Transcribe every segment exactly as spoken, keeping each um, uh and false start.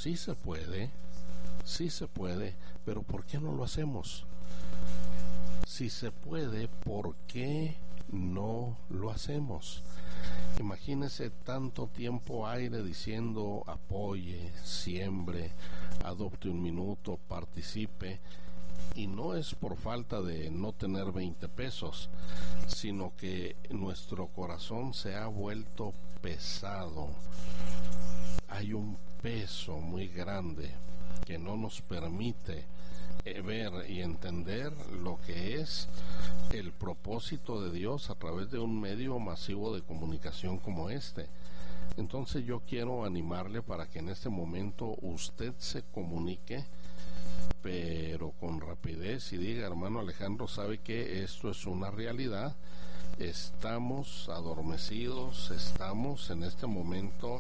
Sí se puede, sí se puede, pero ¿por qué no lo hacemos? Si se puede, ¿por qué no lo hacemos? Imagínese tanto tiempo aire diciendo apoye, siembre, adopte un minuto, participe, y no es por falta de no tener veinte pesos, sino que nuestro corazón se ha vuelto pesado. Hay un peso muy grande que no nos permite ver y entender lo que es el propósito de Dios a través de un medio masivo de comunicación como este. Entonces yo quiero animarle para que en este momento usted se comunique, pero con rapidez, y diga: hermano Alejandro, sabe que esto es una realidad, estamos adormecidos, estamos en este momento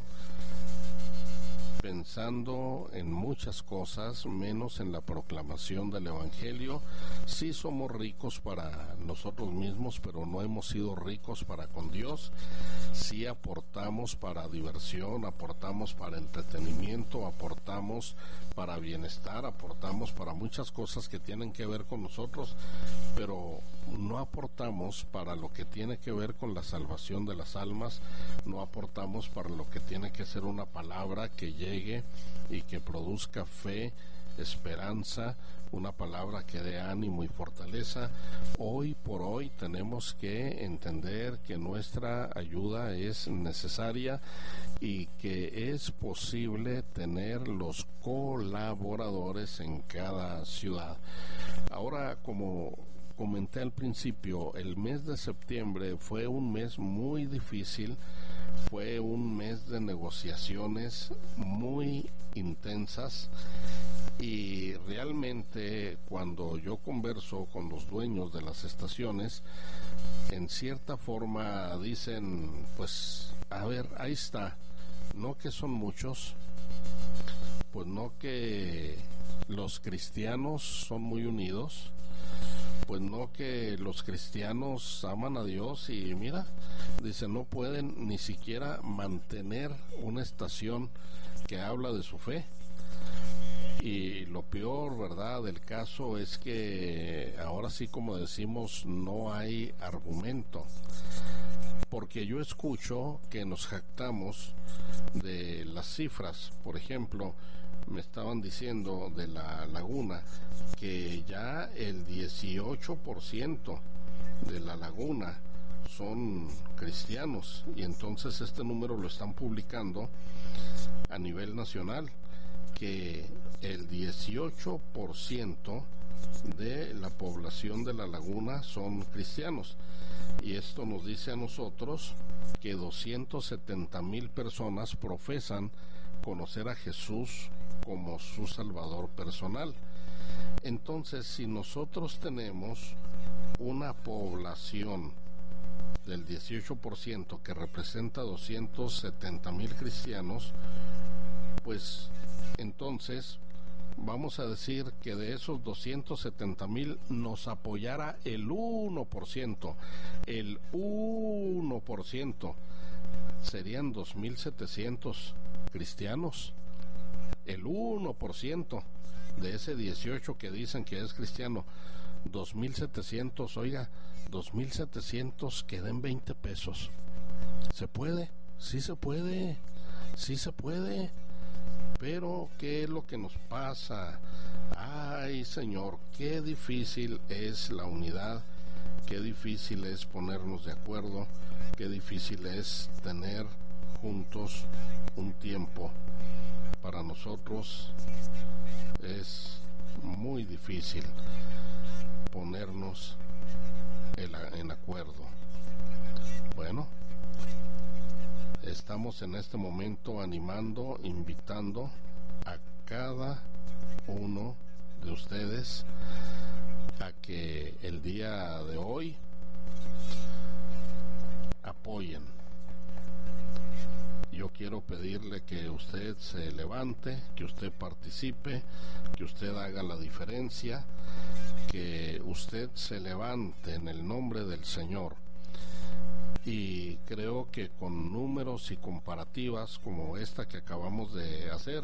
pensando en muchas cosas, menos en la proclamación del Evangelio. Sí somos ricos para nosotros mismos, pero no hemos sido ricos para con Dios. Sí aportamos para diversión, aportamos para entretenimiento, aportamos para bienestar, aportamos para muchas cosas que tienen que ver con nosotros, pero no aportamos para lo que tiene que ver con la salvación de las almas, no aportamos para lo que tiene que ser una palabra que llegue y que produzca fe, esperanza, una palabra que dé ánimo y fortaleza. Hoy por hoy tenemos que entender que nuestra ayuda es necesaria y que es posible tener los colaboradores en cada ciudad. Ahora, como comenté al principio, el mes de septiembre fue un mes muy difícil, fue un mes de negociaciones muy intensas, y realmente cuando yo converso con los dueños de las estaciones, en cierta forma dicen: pues a ver, ahí está, no que son muchos, pues no que los cristianos son muy unidos, pues no que los cristianos aman a Dios, y mira, dice, no pueden ni siquiera mantener una estación que habla de su fe. Y lo peor, ¿verdad?, del caso es que ahora sí, como decimos, no hay argumento, porque yo escucho que nos jactamos de las cifras. Por ejemplo, me estaban diciendo de La Laguna que ya el dieciocho por ciento de La Laguna son cristianos, y entonces este número lo están publicando a nivel nacional, que el dieciocho por ciento de la población de La Laguna son cristianos, y esto nos dice a nosotros que doscientos setenta mil personas profesan conocer a Jesús como su Salvador personal. Entonces, si nosotros tenemos una población del dieciocho por ciento que representa doscientos setenta mil cristianos, pues entonces vamos a decir que de esos doscientos setenta mil nos apoyara el uno por ciento. El uno por ciento serían dos mil setecientos cristianos. El uno por ciento de ese dieciocho que dicen que es cristiano, dos mil setecientos, oiga, dos mil setecientos que den veinte pesos. ¿Se puede? Sí se puede, sí se puede. Pero, ¿qué es lo que nos pasa? Ay, Señor, qué difícil es la unidad, qué difícil es ponernos de acuerdo, qué difícil es tener juntos un tiempo. Para nosotros es muy difícil ponernos en acuerdo. Bueno, estamos en este momento animando, invitando a cada uno de ustedes a que el día de hoy apoyen. Yo quiero pedirle que usted se levante, que usted participe, que usted haga la diferencia, que usted se levante en el nombre del Señor. Y creo que con números y comparativas como esta que acabamos de hacer,